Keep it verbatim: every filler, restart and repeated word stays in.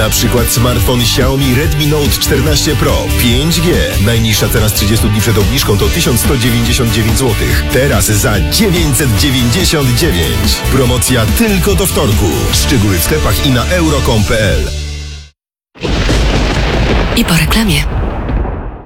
Na przykład smartfon Xiaomi Redmi Note czternaście Pro pięć G. Najniższa teraz trzydzieści dni przed obniżką to tysiąc sto dziewięćdziesiąt dziewięć złotych. Teraz za dziewięćset dziewięćdziesiąt dziewięć. Promocja tylko do wtorku. Szczegóły w sklepach i na euro kropka com kropka p l. I po reklamie.